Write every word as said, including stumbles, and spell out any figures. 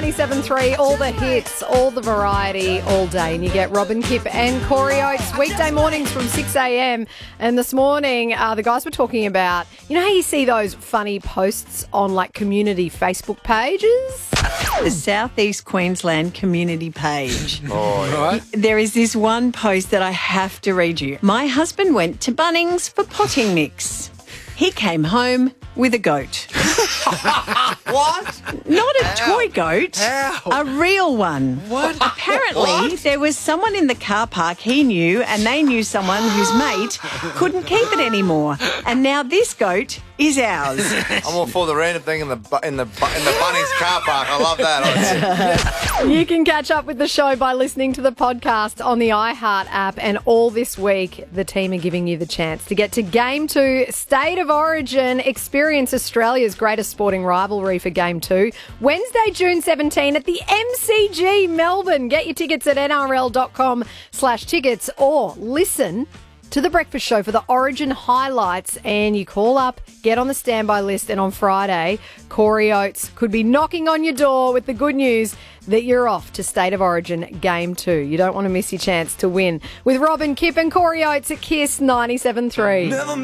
ninety-seven point three, all the hits, all the variety, all day. And you get Robin Kipp and Corey Oates weekday mornings from six a.m. And this morning, uh, the guys were talking about, you know how you see those funny posts on like community Facebook pages? The South East Queensland community page. Oh, right. There is this one post that I have to read you. My husband went to Bunnings for potting mix. He came home with a goat. What? Not a How? toy goat. How? A real one. What? Apparently, What? there was someone in the car park he knew, and they knew someone whose mate couldn't keep it anymore. And now this goat is ours. I'm all for the random thing in the bu- in the bu- in the Bunnings car park. I love that. You can catch up with the show by listening to the podcast on the iHeart app. And all this week, the team are giving you the chance to get to Game two, State of Origin. Experience Australia's greatest sporting rivalry for Game two. Wednesday, June seventeenth at the M C G Melbourne. Get your tickets at N R L dot com slash tickets or listen to The Breakfast Show for the Origin highlights, and you call up, get on the standby list, and on Friday, Corey Oates could be knocking on your door with the good news that you're off to State of Origin Game two. You don't want to miss your chance to win with Robin Kipp and Corey Oates at Kiss ninety-seven point three.